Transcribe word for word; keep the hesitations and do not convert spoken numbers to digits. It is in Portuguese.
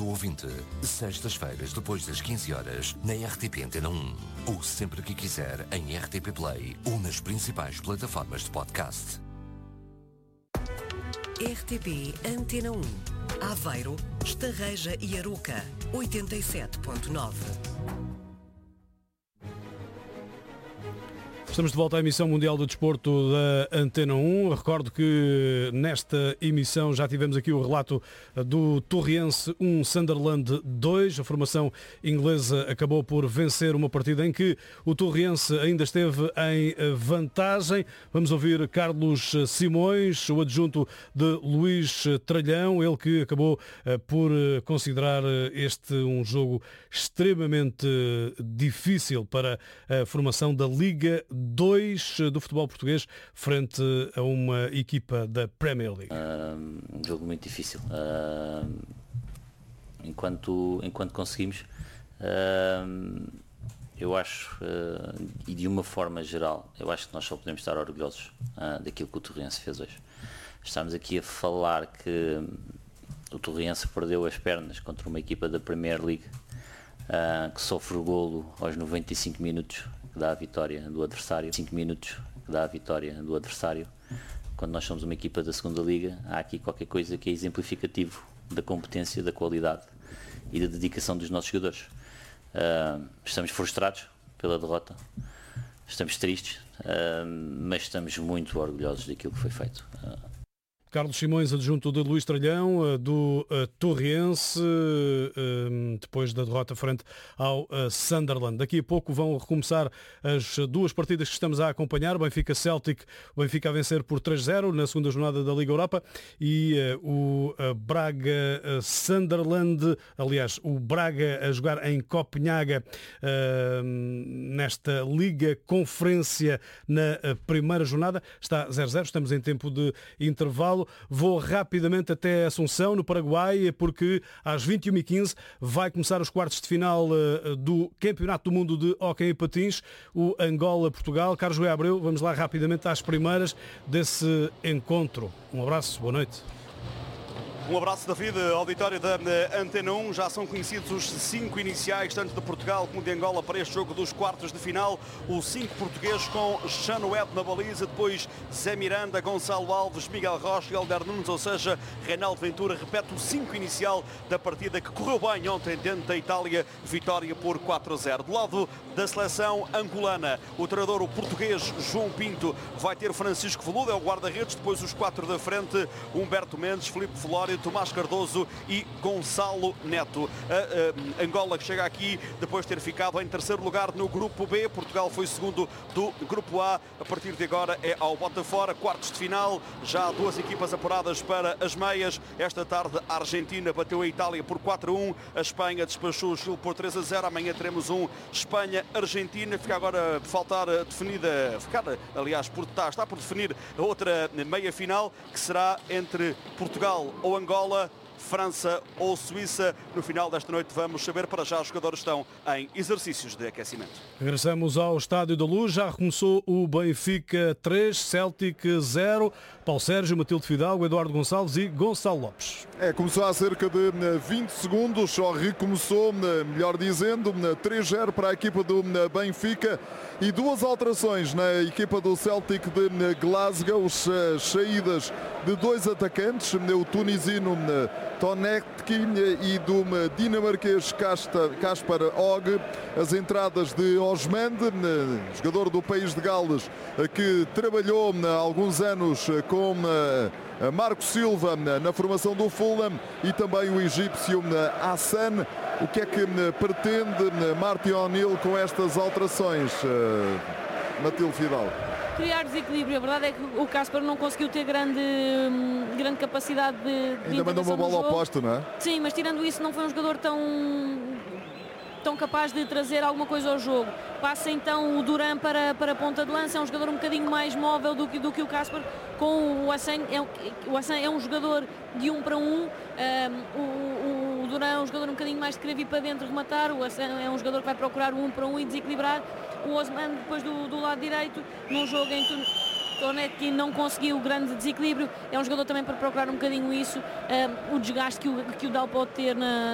do Ouvinte, sextas-feiras depois das quinze horas, na R T P Antena um. Ou sempre que quiser em R T P Play ou nas principais plataformas de podcast. R T P Antena um. Aveiro, Estarreja e Aroca, oitenta e sete ponto nove. Estamos de volta à emissão mundial do desporto da Antena um. Recordo que nesta emissão já tivemos aqui o relato do Torriense um, Sunderland dois. A formação inglesa acabou por vencer uma partida em que o Torriense ainda esteve em vantagem. Vamos ouvir Carlos Simões, o adjunto de Luís Tralhão, ele que acabou por considerar este um jogo extremamente difícil para a formação da Liga dois do futebol português frente a uma equipa da Premier League. Uh, um jogo muito difícil. Uh, enquanto, enquanto conseguimos, uh, eu acho, uh, e de uma forma geral, eu acho que nós só podemos estar orgulhosos uh, daquilo que o Torriense fez hoje. Estamos aqui a falar que o Torriense perdeu as pernas contra uma equipa da Premier League uh, que sofre o golo aos noventa e cinco minutos, que dá a vitória do adversário, cinco minutos que dá a vitória do adversário. Quando nós somos uma equipa da segunda Liga, há aqui qualquer coisa que é exemplificativo da competência, da qualidade e da dedicação dos nossos jogadores. Uh, estamos frustrados pela derrota, estamos tristes, uh, mas estamos muito orgulhosos daquilo que foi feito. Uh, Carlos Simões, adjunto de Luís Tralhão, do uh, Torriense, uh, depois da derrota frente ao uh, Sunderland. Daqui a pouco vão recomeçar as duas partidas que estamos a acompanhar. Benfica Celtic, o Benfica a vencer por três zero na segunda jornada da Liga Europa, e uh, o uh, Braga uh, Sunderland, aliás, o Braga a jogar em Copenhaga uh, nesta Liga Conferência na uh, primeira jornada. Está zero zero, estamos em tempo de intervalo. Vou rapidamente até Assunção, no Paraguai, porque às vinte e uma e quinze vai começar os quartos de final do Campeonato do Mundo de Hóquei em Patins, o Angola-Portugal. Carlos Joé Abreu, vamos lá rapidamente às primeiras desse encontro. Um abraço, boa noite. Um abraço, David, auditório da Antena um. Já são conhecidos os cinco iniciais, tanto de Portugal como de Angola, para este jogo dos quartos de final. O cinco português com Chanoed na baliza, depois Zé Miranda, Gonçalo Alves, Miguel Rocha e Helder Nunes, ou seja, Reinaldo Ventura. Repete o cinco inicial da partida que correu bem ontem diante da Itália, vitória por quatro a zero. Do lado da seleção angolana, o treinador, o português João Pinto, vai ter Francisco Veludo, é o guarda-redes, depois os quatro da frente, Humberto Mendes, Filipe Flório, Tomás Cardoso e Gonçalo Neto. A, a Angola que chega aqui depois de ter ficado em terceiro lugar no grupo B. Portugal foi segundo do grupo A. A partir de agora é ao bota fora, quartos de final. Já há duas equipas apuradas para as meias. Esta tarde a Argentina bateu a Itália por quatro a um. A Espanha despachou o Chile por três a zero. Amanhã teremos um Espanha-Argentina. Fica agora por faltar definida, ficar, aliás, por, está, está por definir a outra meia final, que será entre Portugal ou Angola, França ou Suíça. No final desta noite vamos saber. Para já os jogadores estão em exercícios de aquecimento. Regressamos ao Estádio da Luz. Já recomeçou o Benfica três, Celtic zero. Paulo Sérgio, Matilde Fidalgo, Eduardo Gonçalves e Gonçalo Lopes. É, começou há cerca de vinte segundos, só recomeçou, melhor dizendo, três zero para a equipa do Benfica e duas alterações na equipa do Celtic de Glasgow, as saídas de dois atacantes, o tunisino Tonetki e do dinamarquês Kaspar Og, as entradas de Osmand, jogador do país de Gales, que trabalhou há alguns anos com Marco Silva na formação do Fulham, e também o egípcio Hassan. O que é que pretende Martin O'Neill com estas alterações, Matilde Fidalgo? Criar desequilíbrio. A verdade é que o Kaspar não conseguiu ter grande, grande capacidade de, de ainda mandou uma bola ao posto, não é? Sim, mas tirando isso não foi um jogador tão, tão capaz de trazer alguma coisa ao jogo. Passa então o Duran para, para a ponta de lança, é um jogador um bocadinho mais móvel do que, do que o Kaspar. Com o Hassan, é, o Hassan é um jogador de um para um, um o, o Duran é um jogador um bocadinho mais de querer vir para dentro rematar, o Hassan é um jogador que vai procurar um para um e desequilibrar. O Osman depois do, do lado direito, num jogo em que Tonetki não conseguiu grande desequilíbrio, é um jogador também para procurar um bocadinho isso, um, o desgaste que o, que o Dal pode ter na,